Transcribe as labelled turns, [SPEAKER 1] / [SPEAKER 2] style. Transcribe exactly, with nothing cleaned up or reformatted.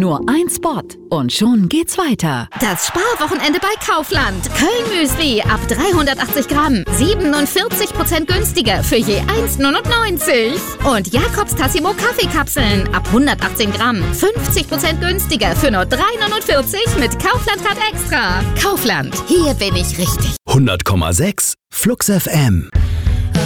[SPEAKER 1] Nur ein Spot und schon geht's weiter.
[SPEAKER 2] Das Sparwochenende bei Kaufland. Köln-Müsli ab dreihundertachtzig Gramm. siebenundvierzig Prozent günstiger für je eins neunundneunzig. Und Jakobs Tassimo Kaffeekapseln ab hundertachtzehn Gramm. fünfzig Prozent günstiger für nur drei neunundvierzig mit Kaufland Card Extra. Kaufland, hier bin ich richtig.
[SPEAKER 3] hundert Komma sechs Flux F M.